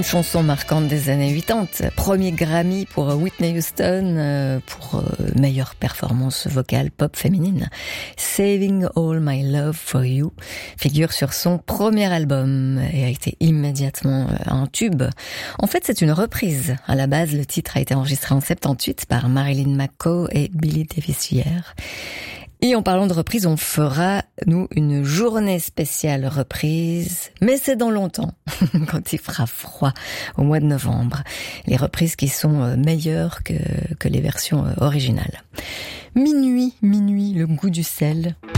Une chanson marquante des années 80, premier Grammy pour Whitney Houston pour meilleure performance vocale pop féminine. Saving All My Love For You figure sur son premier album et a été immédiatement un tube. En fait, c'est une reprise. À la base, le titre a été enregistré en 78 par Marilyn McCoo et Billy Davis hier. Et en parlant de reprise, on fera, nous, une journée spéciale reprise, mais c'est dans longtemps, quand il fera froid, au mois de novembre. Les reprises qui sont meilleures que les versions originales. Minuit, le goût du sel.